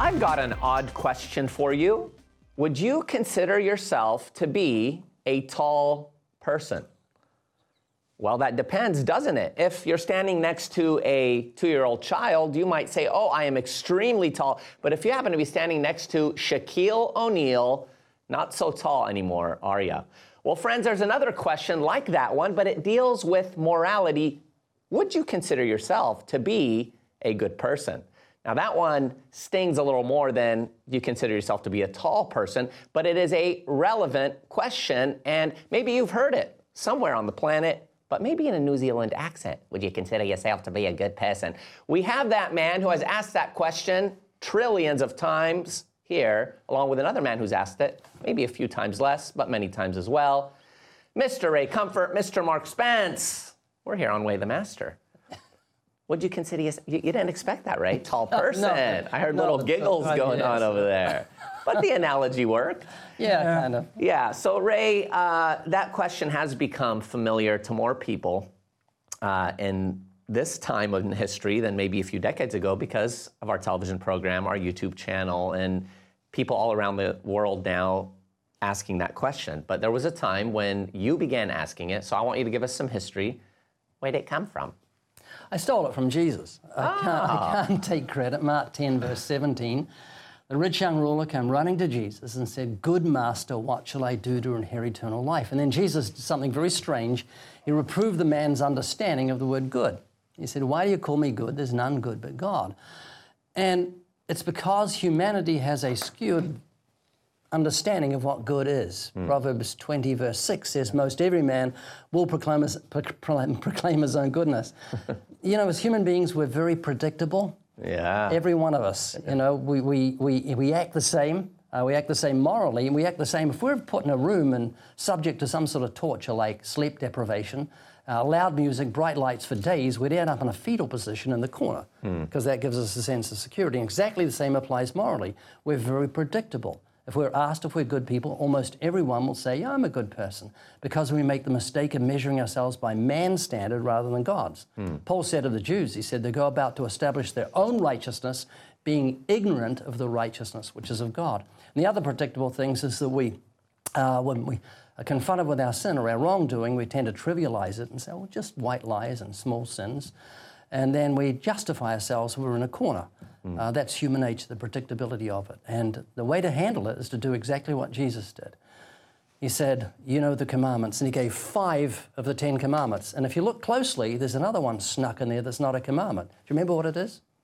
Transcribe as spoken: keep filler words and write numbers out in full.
I've got an odd question for you. Would you consider yourself to be a tall person? Well, that depends, doesn't it? If you're standing next to a two-year-old child, you might say, oh, I am extremely tall. But if you happen to be standing next to Shaquille O'Neal, not so tall anymore, are you? Well, friends, there's another question like that one, but it deals with morality. Would you consider yourself to be a good person? Now, that one stings a little more than you consider yourself to be a tall person, but it is a relevant question, and maybe you've heard it somewhere on the planet, but maybe in a New Zealand accent. Would you consider yourself to be a good person? We have that man who has asked that question trillions of times here, along with another man who's asked it, maybe a few times less, but many times as well. Mister Ray Comfort, Mister Mark Spence. We're here on Way the Master. Would you consider you, you didn't expect that, right? Tall person. No, no, I heard no, little giggles no, going yes. on over there. But the analogy worked. Yeah, yeah, kind of. Yeah, so Ray, uh, that question has become familiar to more people uh, in this time in history than maybe a few decades ago because of our television program, our YouTube channel, and people all around the world now asking that question. But there was a time when you began asking it, so I want you to give us some history. Where did it come from? I stole it from Jesus. I, Ah. can't, I can't take credit. Mark ten, verse seventeen. The rich young ruler came running to Jesus and said, "Good master, what shall I do to inherit eternal life?" And then Jesus did something very strange. He reproved the man's understanding of the word good. He said, "Why do you call me good? There's none good but God." And it's because humanity has a skewed understanding of what good is. Mm. Proverbs twenty, verse six says, "Most every man will proclaim his, proclaim, proclaim his own goodness." You know, as human beings, we're very predictable. Yeah. Every one of us, you know, we, we, we, we act the same. Uh, we act the same morally, and we act the same. If we're put in a room and subject to some sort of torture like sleep deprivation, uh, loud music, bright lights for days, we'd end up in a fetal position in the corner because mm. that gives us a sense of security. And exactly the same applies morally. We're very predictable. If we're asked if we're good people, almost everyone will say, "Yeah, I'm a good person," because we make the mistake of measuring ourselves by man's standard rather than God's. Mm. Paul said of the Jews, he said, they go about to establish their own righteousness, being ignorant of the righteousness which is of God. And the other predictable things is that we, uh, when we are confronted with our sin or our wrongdoing, we tend to trivialize it and say, well, just white lies and small sins. And then we justify ourselves when we're in a corner. Mm. Uh, that's human nature, the predictability of it. And the way to handle it is to do exactly what Jesus did. He said, you know the commandments, and he gave five of the Ten Commandments. And if you look closely, there's another one snuck in there that's not a commandment. Do you remember what it is?